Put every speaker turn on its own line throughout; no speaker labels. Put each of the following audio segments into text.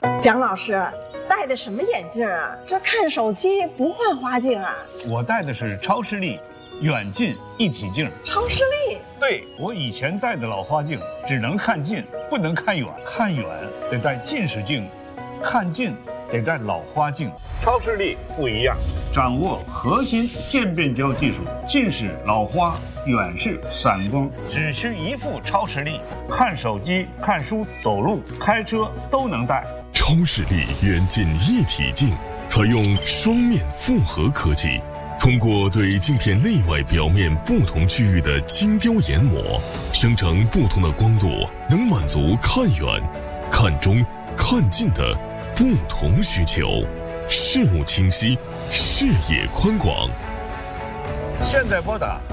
蒋老师，戴的什么眼镜啊？这看手机不换花镜啊？
我戴的是超视力远近一体镜。
超视力？
对，我以前戴的老花镜只能看近，不能看远，看远得戴近视镜，看近得戴老花镜。超视力不一样，掌握核心渐变焦技术，近视、老花、远视、散光，只需一副超视力，看手机、看书、走路、开车都能戴。
超视力远近一体镜采用双面复合科技，通过对镜片内外表面不同区域的精雕研磨，生成不同的光度，能满足看远、看中、看近的不同需求，视物清晰，视野宽广。
现在拨打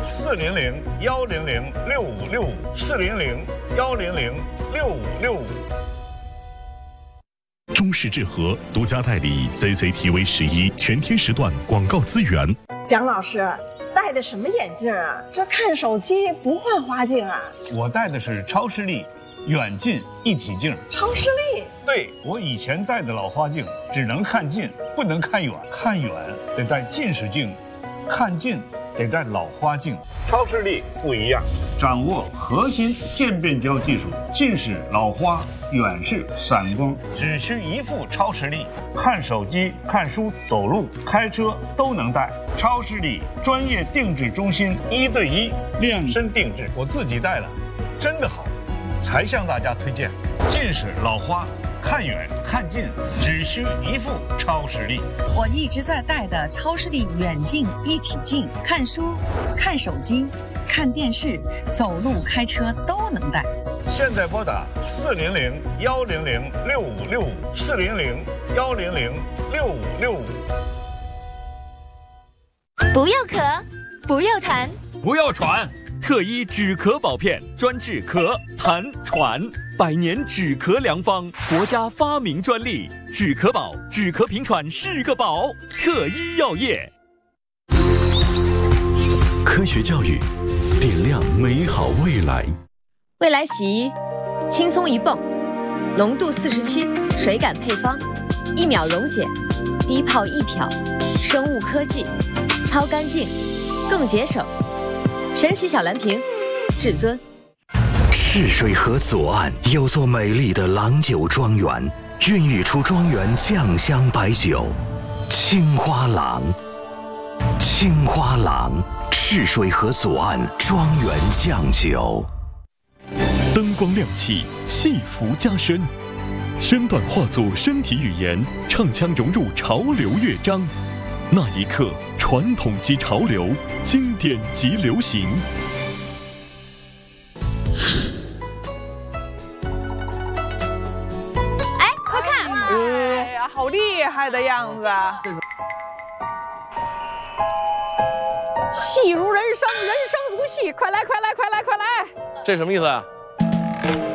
400-100-6565，400-100-6565。
中视智和独家代理 CCTV11全天时段广告资源。
蒋老师，戴的什么眼镜啊？这看手机不换花镜啊？
我戴的是超视力远近一体镜。
超视力？
对，我以前戴的老花镜只能看近，不能看远，看远得戴近视镜，看近得戴老花镜。超视力不一样，掌握核心渐变焦技术，近视、老花、远视、散光，只需一副超视力，看手机、看书、走路、开车都能戴。超视力专业定制中心，1对1量身定制，我自己戴了，真的好，才向大家推荐。近视、老花、看远看近，只需一副超视力。
我一直在戴的超视力远近一体镜，看书、看手机、看电视、走路、开车都能戴。
现在拨打400-100-6565，400-100-6565。
不要咳，不要痰，
不要喘，特医止咳宝片专治咳、痰、喘，100年止咳良方，国家发明专利，止咳宝，止咳平喘是个宝，特医药业。
科学教育，点亮美好未来。
未来洗衣，轻松一泵，浓度47，水感配方，1秒溶解，低泡易漂，生物科技，超干净，更节省。神奇小蓝瓶，至尊。
赤水河左岸有座美丽的郎酒庄园，孕育出庄园酱香白酒青花郎。青花郎，赤水河左岸庄园酱酒。
灯光亮起，戏服加身，身段化作身体语言，唱腔融入潮流乐章。那一刻，传统即潮流，经典即流行。
哎，快看！哎呀，好厉害的样子！戏如人生，人生如戏，快来！
这什么意思啊？